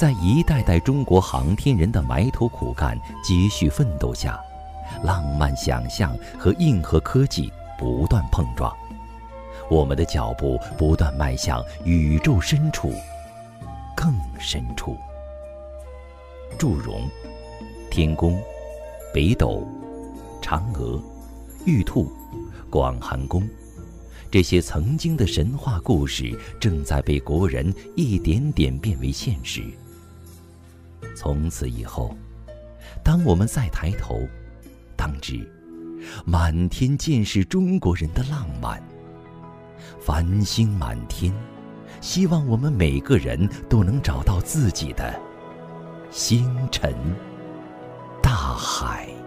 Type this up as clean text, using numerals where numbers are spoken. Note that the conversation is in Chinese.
在一代代中国航天人的埋头苦干、接续奋斗下，浪漫想象和硬核科技不断碰撞，我们的脚步不断迈向宇宙深处，更深处。祝融、天宫、北斗、嫦娥、玉兔、广寒宫，这些曾经的神话故事正在被国人一点点变为现实。从此以后，当我们再抬头，当知满天尽是中国人的浪漫。繁星满天，希望我们每个人都能找到自己的星辰大海。